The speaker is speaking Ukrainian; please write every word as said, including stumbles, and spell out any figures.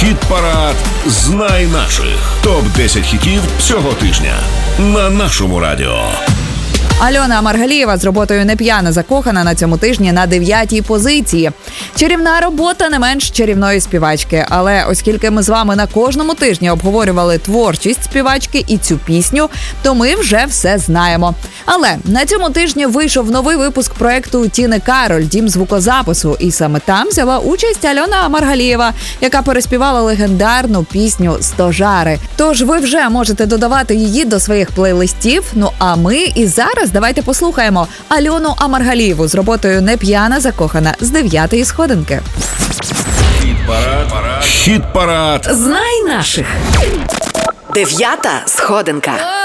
Хіт-парад «Знай наших». топ десять хітів цього тижня на нашому радіо. Альона Маргалієва з роботою «Не п'яна закохана» на цьому тижні на дев'ятій позиції. Чарівна робота не менш чарівної співачки. Але оскільки ми з вами на кожному тижні обговорювали творчість співачки і цю пісню, то ми вже все знаємо. Але на цьому тижні вийшов новий випуск проекту Тіни Кароль «Дім звукозапису». І саме там взяла участь Альона Маргалієва, яка переспівала легендарну пісню «Стожари». Тож ви вже можете додавати її до своїх плейлистів. Ну а ми і зараз давайте послухаємо Альону Маргалієву з роботою «Не п'яна закохана» з дев'ятої сходинки. Хіт-парад. Знай наших. Дев'ята сходинка.